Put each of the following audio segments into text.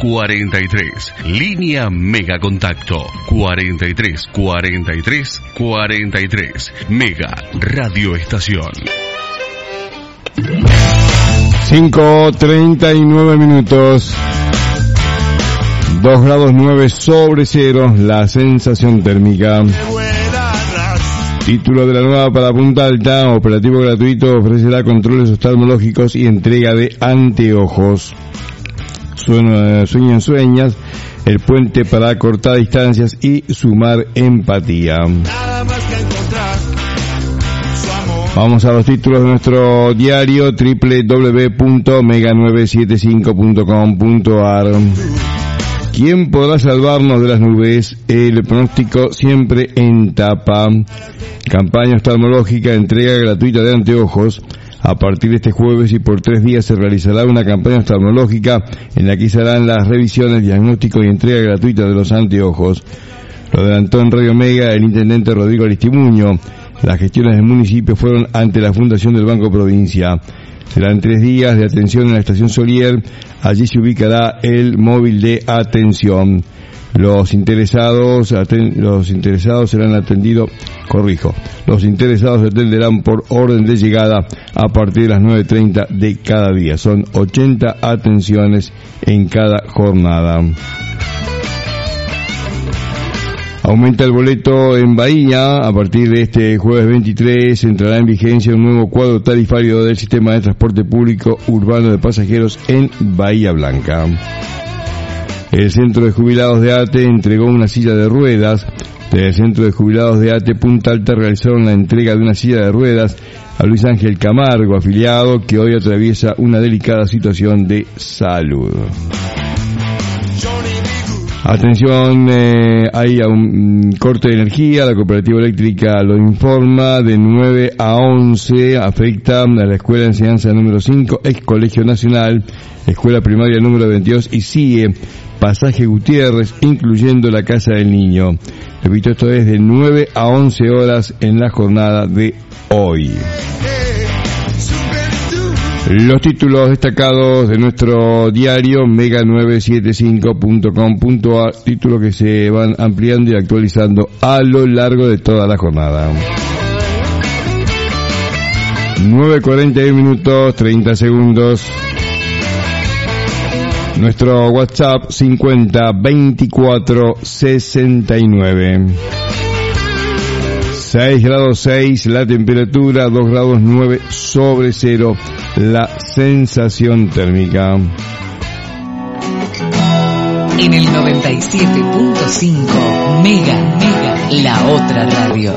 43. Línea Mega Contacto 43 43 43. Mega Radio Estación. 5:39 minutos. 2 grados 9 sobre cero, la sensación térmica. Título de la nueva para Punta Alta, operativo gratuito, ofrecerá controles oftalmológicos y entrega de anteojos. Sueñas, el puente para cortar distancias y sumar empatía. Vamos a los títulos de nuestro diario, www.mega975.com.ar. ¿Quién podrá salvarnos de las nubes? El pronóstico siempre en tapa. Campaña oftalmológica, entrega gratuita de anteojos. A partir de este jueves y por 3 días se realizará una campaña oftalmológica en la que se harán las revisiones, diagnóstico y entrega gratuita de los anteojos. Lo adelantó en Radio Mega el intendente Rodrigo Aristimuño. Las gestiones del municipio fueron ante la Fundación del Banco Provincia. Serán 3 días de atención en la estación Solier. Allí se ubicará el móvil de atención. Los interesados serán atendidos, los interesados se atenderán por orden de llegada a partir de las 9:30 de cada día. Son 80 atenciones en cada jornada. Aumenta el boleto en Bahía. A partir de este jueves 23 entrará en vigencia un nuevo cuadro tarifario del sistema de transporte público urbano de pasajeros en Bahía Blanca. El Centro de Jubilados de ATE entregó una silla de ruedas. Desde el Centro de Jubilados de ATE Punta Alta realizaron la entrega de una silla de ruedas a Luis Ángel Camargo, afiliado, que hoy atraviesa una delicada situación de salud. Atención, hay un corte de energía, la cooperativa eléctrica lo informa, de 9 a 11, afecta a la Escuela de Enseñanza número 5, ex Colegio Nacional, Escuela Primaria número 22 y sigue Pasaje Gutiérrez, incluyendo la Casa del Niño. Repito, esto es de 9 a 11 horas en la jornada de hoy. Los títulos destacados de nuestro diario mega975.com.ar, títulos que se van ampliando y actualizando a lo largo de toda la jornada. 9:41 minutos 30 segundos. Nuestro WhatsApp 50 24 69. 6 grados 6 la temperatura, 2 grados 9 sobre cero la sensación térmica. En el 97.5 Mega, la otra radio.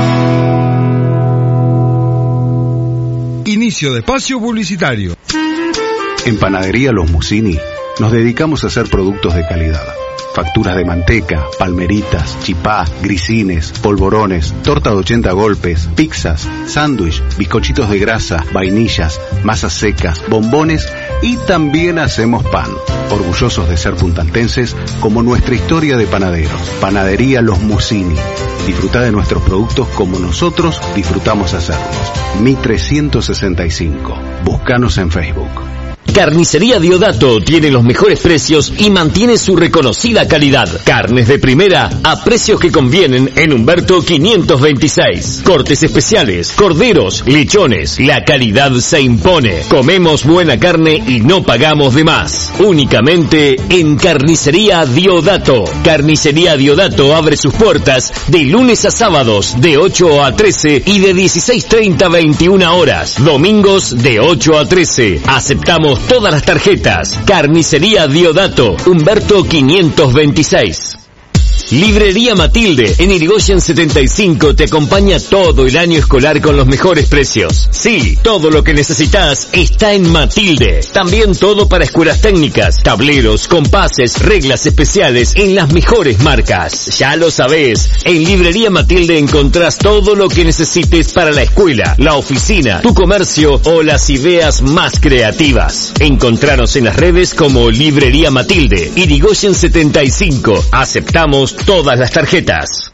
Inicio de espacio publicitario. En Panadería Los Musini nos dedicamos a hacer productos de calidad. Facturas de manteca, palmeritas, chipá, grisines, polvorones, torta de 80 golpes, pizzas, sándwich, bizcochitos de grasa, vainillas, masas secas, bombones y también hacemos pan. Orgullosos de ser puntaltenses como nuestra historia de panaderos. Panadería Los Musini. Disfrutá de nuestros productos como nosotros disfrutamos hacerlos. Mitre 165. Búscanos en Facebook. Carnicería Diodato tiene los mejores precios y mantiene su reconocida calidad. Carnes de primera a precios que convienen en Humberto 526. Cortes especiales, corderos, lechones. La calidad se impone. Comemos buena carne y no pagamos de más. Únicamente en Carnicería Diodato. Carnicería Diodato abre sus puertas de lunes a sábados de 8 a 13 y de 16:30 a 21 horas. Domingos de 8 a 13. Aceptamos todas las tarjetas. Carnicería Diodato, Humberto 526. Librería Matilde, en Irigoyen 75, te acompaña todo el año escolar con los mejores precios. Sí, todo lo que necesitas está en Matilde. También todo para escuelas técnicas, tableros, compases, reglas especiales en las mejores marcas. Ya lo sabés, en Librería Matilde encontrás todo lo que necesites para la escuela, la oficina, tu comercio o las ideas más creativas. Encontranos en las redes como Librería Matilde, Irigoyen 75. Aceptamos todas las tarjetas.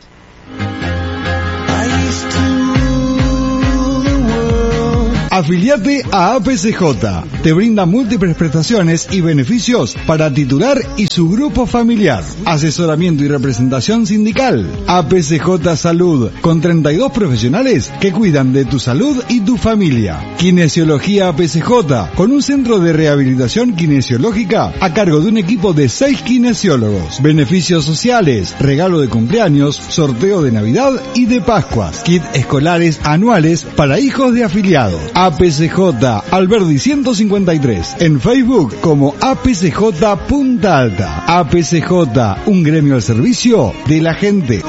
Afiliate a APCJ. Te brinda múltiples prestaciones y beneficios para titular y su grupo familiar. Asesoramiento y representación sindical. APCJ Salud, con 32 profesionales que cuidan de tu salud y tu familia. Kinesiología APCJ, con un centro de rehabilitación kinesiológica a cargo de un equipo de 6 kinesiólogos. Beneficios sociales, regalo de cumpleaños, sorteo de Navidad y de Pascuas. Kit escolares anuales para hijos de afiliados. APCJ Alberdi 153. En Facebook como APCJ Punta Alta. APCJ, un gremio al servicio de la gente.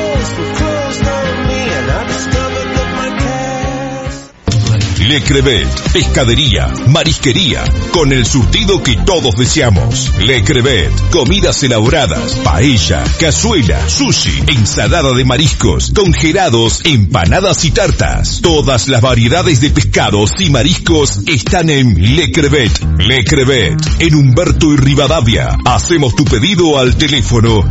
Le Crevet, pescadería, marisquería, con el surtido que todos deseamos. Le Crevet, comidas elaboradas, paella, cazuela, sushi, ensalada de mariscos, congelados, empanadas y tartas. Todas las variedades de pescados y mariscos están en Le Crevet. Le Crevet, en Humberto y Rivadavia. Hacemos tu pedido al teléfono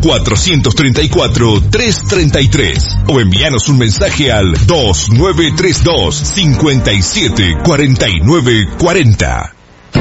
434-333 o envíanos un mensaje al 2932 57 49 40.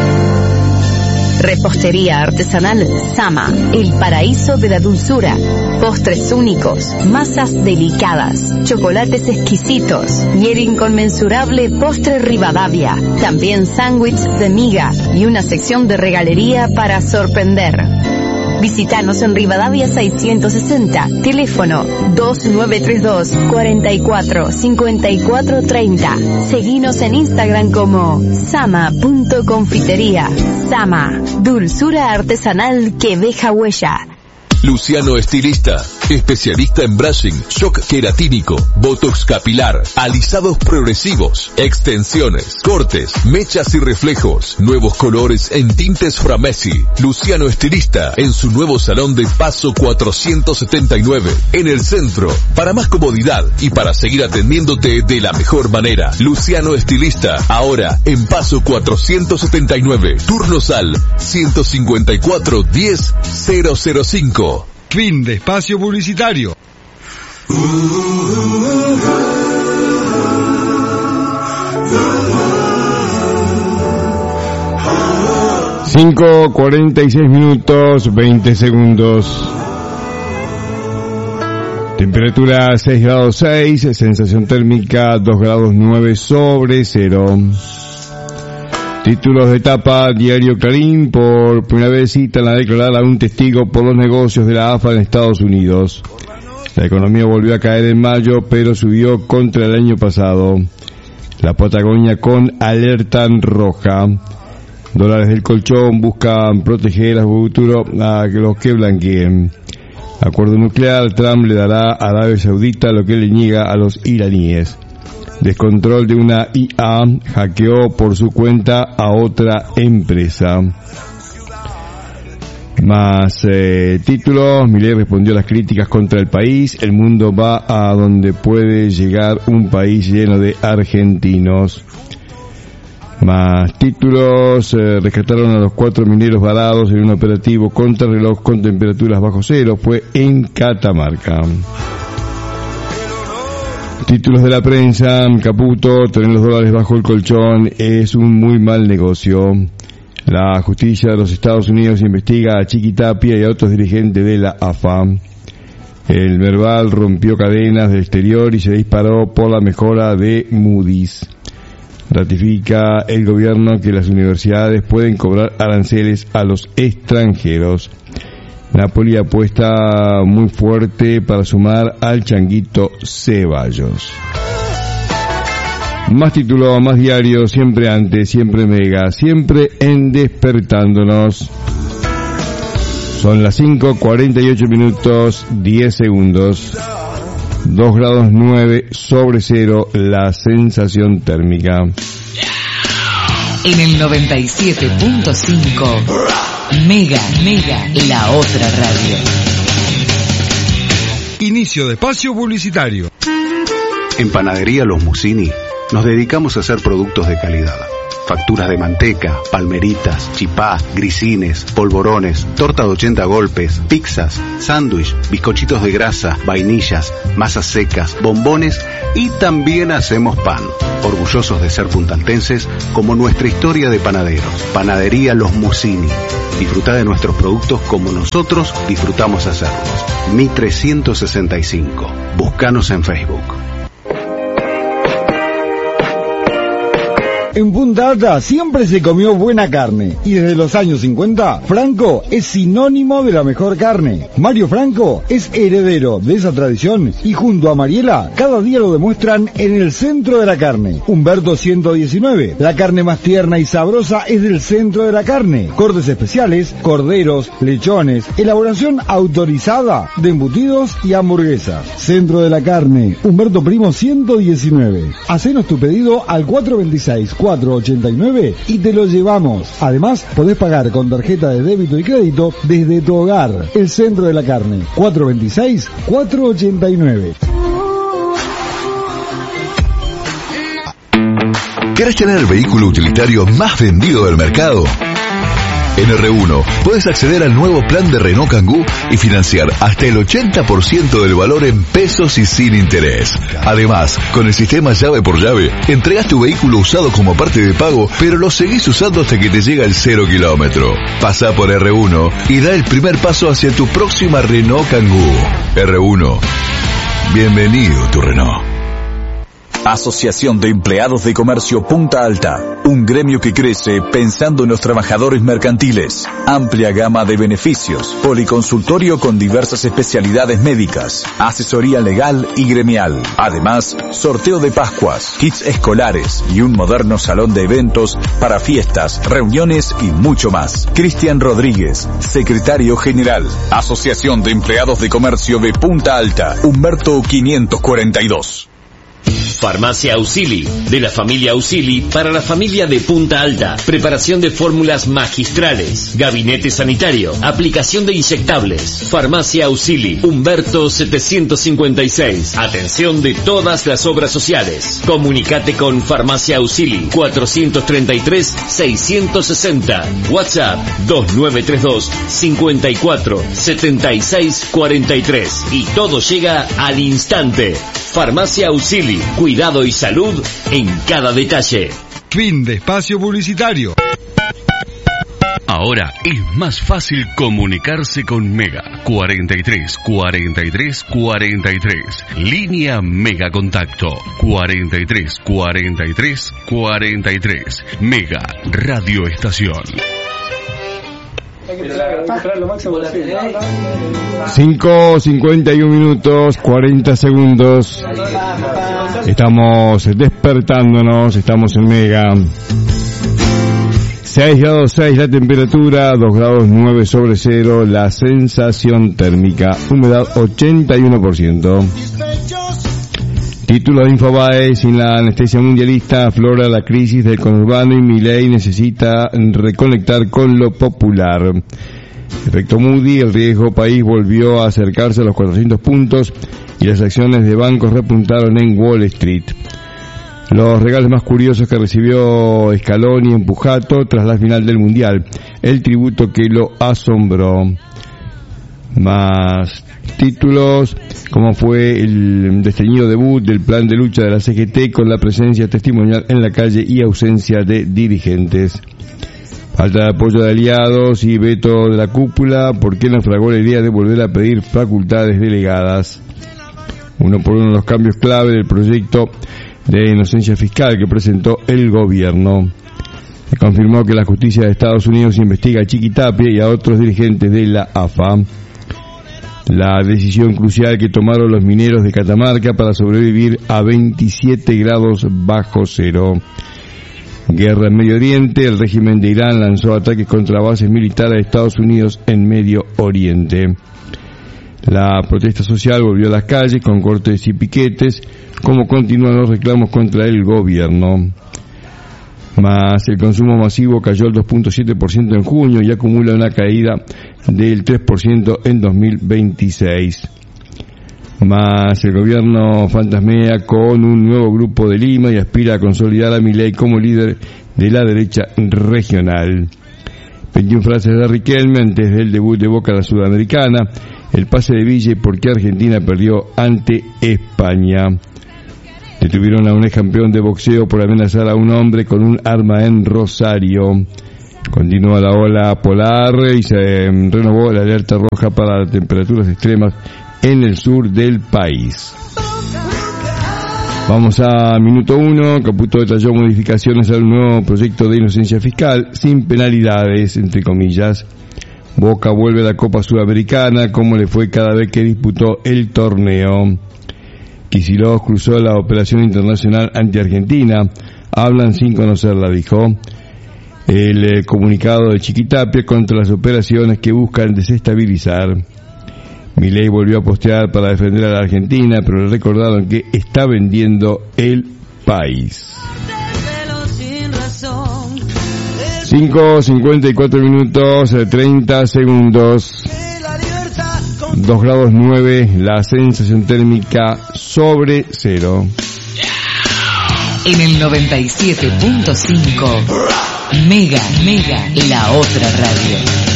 Repostería artesanal Sama, el paraíso de la dulzura. Postres únicos, masas delicadas, chocolates exquisitos y el inconmensurable postre Rivadavia. También sándwich de miga y una sección de regalería para sorprender. Visítanos en Rivadavia 660, teléfono 2932 44 54 30. Seguinos en Instagram como sama.confitería. Sama, dulzura artesanal que deja huella. Luciano Estilista, especialista en brushing, shock queratínico, botox capilar, alisados progresivos, extensiones, cortes, mechas y reflejos, nuevos colores en tintes Framesi. Luciano Estilista, en su nuevo salón de Paso 479, en el centro. Para más comodidad y para seguir atendiéndote de la mejor manera, Luciano Estilista, ahora en Paso 479, turnos al 154 10 005. Fin de espacio publicitario. 5:46 minutos 20 segundos. Temperatura 6 grados 6, sensación térmica 2 grados 9 sobre cero. Títulos de etapa, Diario Clarín, por primera vez citan a declarar a un testigo por los negocios de la AFA en Estados Unidos. La economía volvió a caer en mayo, pero subió contra el año pasado. La Patagonia con alerta en roja. Dólares del colchón buscan proteger a futuro a los que blanqueen. Acuerdo nuclear, Trump le dará a Arabia Saudita lo que le niega a los iraníes. Descontrol de una IA, hackeó por su cuenta a otra empresa. Más títulos, Milei respondió a las críticas contra el país, el mundo va a donde puede llegar un país lleno de argentinos. Más títulos, rescataron a los 4 mineros varados en un operativo contrarreloj con temperaturas bajo cero, fue en Catamarca. Títulos de la prensa, Caputo, tener los dólares bajo el colchón es un muy mal negocio. La justicia de los Estados Unidos investiga a Chiquitapia y a otros dirigentes de la AFA. El Merval rompió cadenas del exterior y se disparó por la mejora de Moody's. Ratifica el gobierno que las universidades pueden cobrar aranceles a los extranjeros. Napoli apuesta muy fuerte para sumar al Changuito Ceballos. Más título, más diario, siempre antes, siempre mega, siempre en Despertándonos. Son las 5:48 minutos 10 segundos. 2 grados 9 sobre cero la sensación térmica. En el 97.5 Mega, la otra radio. Inicio de espacio publicitario. En Panadería Los Musini nos dedicamos a hacer productos de calidad. facturas de manteca, palmeritas, chipá, grisines, polvorones, torta de 80 golpes, pizzas, sándwich, bizcochitos de grasa, vainillas, masas secas, bombones y también hacemos pan. Orgullosos de ser puntaltenses como nuestra historia de panaderos. Panadería Los Musini. Disfruta de nuestros productos como nosotros disfrutamos hacerlos. Mi 365. Búscanos en Facebook. En Punta Alta siempre se comió buena carne y desde los años 50 Franco es sinónimo de la mejor carne. Mario Franco es heredero de esa tradición y junto a Mariela cada día lo demuestran en el centro de la carne. Humberto 119, la carne más tierna y sabrosa es del centro de la carne. Cortes especiales, corderos, lechones, elaboración autorizada de embutidos y hamburguesas. Centro de la carne, Humberto Primo 119. Hacenos tu pedido al 426-489 y te lo llevamos. Además, podés pagar con tarjeta de débito y crédito desde tu hogar. El Centro de la Carne, 426-489. ¿Querés tener el vehículo utilitario más vendido del mercado? En R1 puedes acceder al nuevo plan de Renault Kangoo y financiar hasta el 80% del valor en pesos y sin interés. Además, con el sistema llave por llave, entregas tu vehículo usado como parte de pago, pero lo seguís usando hasta que te llega el 0 kilómetro. Pasa por R1 y da el primer paso hacia tu próxima Renault Kangoo. R1. Bienvenido tu Renault. Asociación de Empleados de Comercio Punta Alta, un gremio que crece pensando en los trabajadores mercantiles. Amplia gama de beneficios, policonsultorio con diversas especialidades médicas, asesoría legal y gremial. Además, sorteo de Pascuas, kits escolares y un moderno salón de eventos para fiestas, reuniones y mucho más. Cristian Rodríguez, secretario general. Asociación de Empleados de Comercio de Punta Alta, Humberto 542. Farmacia Auxili, de la familia Auxili para la familia de Punta Alta. Preparación de fórmulas magistrales, gabinete sanitario, aplicación de inyectables. Farmacia Auxili, Humberto 756. Atención de todas las obras sociales. Comunicate con Farmacia Auxili, 433-660. WhatsApp 2932-547643. Y todo llega al instante. Farmacia Auxili, cuidado y salud en cada detalle. Fin de espacio publicitario. Ahora es más fácil comunicarse con Mega. 43 43 43. Línea Mega Contacto. 43 43 43. Mega Radio Estación. 5:51 minutos, 40 segundos. Estamos despertándonos, estamos en Mega. 6 grados 6 la temperatura, 2 grados 9 sobre cero, la sensación térmica, humedad 81%. Título de Infobae: sin la anestesia mundialista aflora la crisis del conurbano y Milei necesita reconectar con lo popular. Efecto Moody: el riesgo país volvió a acercarse a los 400 puntos y las acciones de bancos repuntaron en Wall Street. Los regalos más curiosos que recibió Scaloni en Pujato tras la final del Mundial, el tributo que lo asombró. Más títulos: como fue el desteñido debut del plan de lucha de la CGT con la presencia testimonial en la calle y ausencia de dirigentes. Falta de apoyo de aliados y veto de la cúpula. ¿Por qué naufragó la idea de volver a pedir facultades delegadas? Uno por uno los cambios clave del proyecto de inocencia fiscal que presentó el gobierno. Se confirmó que la justicia de Estados Unidos investiga a Chiquitapia y a otros dirigentes de la AFA. La decisión crucial que tomaron los mineros de Catamarca para sobrevivir a 27 grados bajo cero. Guerra en Medio Oriente: el régimen de Irán lanzó ataques contra bases militares de Estados Unidos en Medio Oriente. La protesta social volvió a las calles con cortes y piquetes, como continúan los reclamos contra el gobierno. Más el consumo masivo cayó al 2.7% en junio y acumula una caída del 3% en 2026. Más el gobierno fantasmea con un nuevo grupo de Lima y aspira a consolidar a Milei como líder de la derecha regional. 21 frases de Riquelme antes del debut de Boca en la Sudamericana, el pase de Ville porque Argentina perdió ante España. Detuvieron a un ex campeón de boxeo por amenazar a un hombre con un arma en Rosario. Continúa la ola polar y se renovó la alerta roja para temperaturas extremas en el sur del país. Vamos a minuto 1. Caputo detalló modificaciones al nuevo proyecto de inocencia fiscal sin penalidades, entre comillas. Boca vuelve a la Copa Sudamericana como le fue cada vez que disputó el torneo. Kicillof cruzó la operación internacional anti-Argentina. Hablan sin conocerla, dijo. El comunicado de Chiquitapia contra las operaciones que buscan desestabilizar. Milei volvió a postear para defender a la Argentina, pero le recordaron que está vendiendo el país. 5:54 minutos, 30 segundos. 2 grados 9, la sensación térmica sobre cero. En el 97.5, Mega, la otra radio.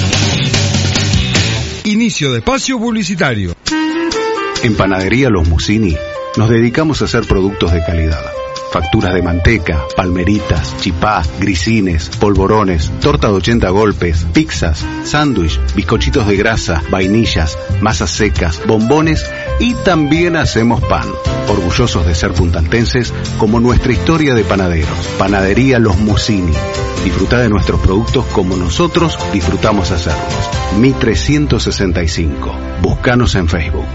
Inicio de espacio publicitario. En Panadería Los Musini nos dedicamos a hacer productos de calidad. Facturas de manteca, palmeritas, chipá, grisines, polvorones, torta de 80 golpes, pizzas, sándwich, bizcochitos de grasa, vainillas, masas secas, bombones y también hacemos pan. Orgullosos de ser puntaltenses como nuestra historia de panaderos. Panadería Los Musini. Disfruta de nuestros productos como nosotros disfrutamos hacerlos. Mi 365. Búscanos en Facebook.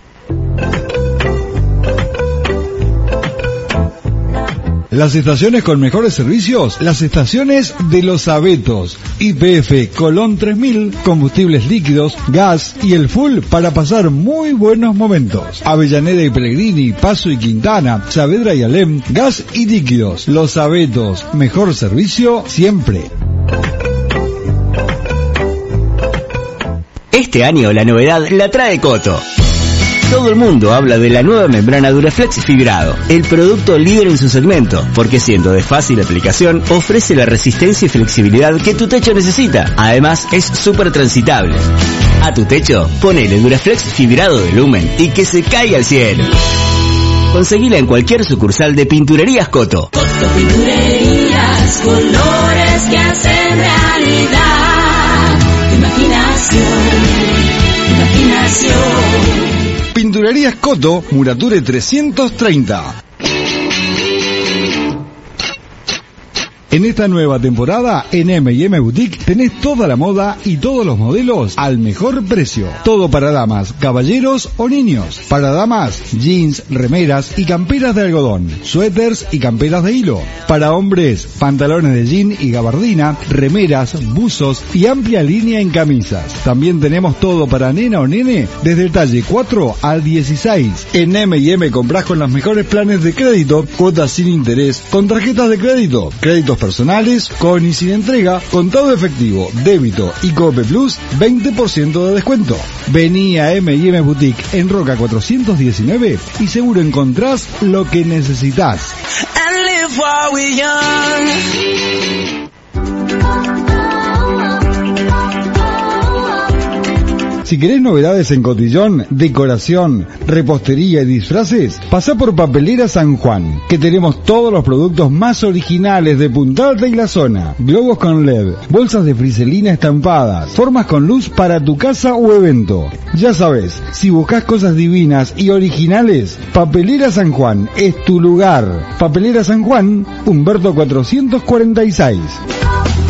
Las estaciones con mejores servicios, las estaciones de Los Abetos. YPF Colón 3000, combustibles líquidos, gas y el full para pasar muy buenos momentos. Avellaneda y Pellegrini, Paso y Quintana, Saavedra y Alem, gas y líquidos. Los Abetos, mejor servicio siempre. Este año la novedad la trae Coto. Todo el mundo habla de la nueva membrana Duraflex fibrado, el producto líder en su segmento, porque siendo de fácil aplicación, ofrece la resistencia y flexibilidad que tu techo necesita. Además, es súper transitable. A tu techo, ponele Duraflex fibrado de Lumen y que se caiga al cielo. Conseguila en cualquier sucursal de Pinturerías Coto. Coto Pinturerías, colores que hacen realidad. Imaginación. Pinturerías Coto, Murature 330. En esta nueva temporada, en M&M Boutique, tenés toda la moda y todos los modelos al mejor precio. Todo para damas, caballeros o niños. Para damas, jeans, remeras y camperas de algodón, suéteres y camperas de hilo. Para hombres, pantalones de jean y gabardina, remeras, buzos y amplia línea en camisas. También tenemos todo para nena o nene, desde el talle 4 al 16. En M&M comprás con los mejores planes de crédito, cuotas sin interés, con tarjetas de crédito, créditos personales, con y sin entrega, contado efectivo, débito y Cope Plus, 20% de descuento. Vení a M&M Boutique en Roca 419 y seguro encontrás lo que necesitas. Si querés novedades en cotillón, decoración, repostería y disfraces, pasá por Papelera San Juan, que tenemos todos los productos más originales de Punta Alta y la zona. Globos con LED, bolsas de friselina estampadas, formas con luz para tu casa o evento. Ya sabes, si buscas cosas divinas y originales, Papelera San Juan es tu lugar. Papelera San Juan, Humberto 446.